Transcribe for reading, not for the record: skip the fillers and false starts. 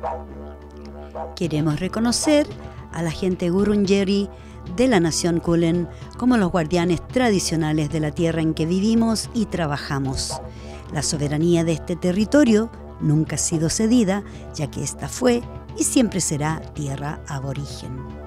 Queremos reconocer a la gente Wurundjeri de la nación Kulin como los guardianes tradicionales de la tierra en que vivimos y trabajamos. La soberanía de este territorio nunca ha sido cedida, ya que esta fue y siempre será tierra aborigen.